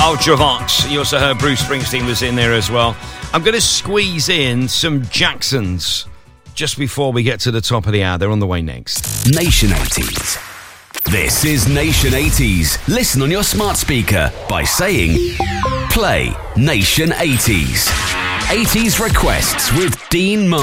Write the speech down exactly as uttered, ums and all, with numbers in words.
Ultravox. You also heard Bruce Springsteen was in there as well. I'm going to squeeze in some Jacksons just before we get to the top of the hour. They're on the way next. Nation eighties. This is Nation eighties. Listen on your smart speaker by saying, play Nation eighties. eighties requests with Dean Martin.